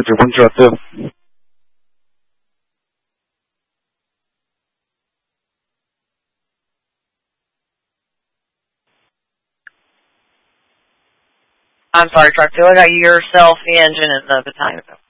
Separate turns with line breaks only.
one truck two.
I'm sorry, truck two. I got yourself, the engine, and the battalion.